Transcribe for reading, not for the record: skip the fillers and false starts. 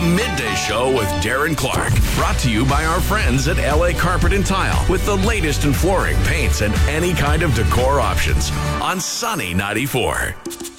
Midday Show with Darren Clark. Brought to you by our friends at LA Carpet and Tile with the latest in flooring, paints, and any kind of decor options on Sunny 94.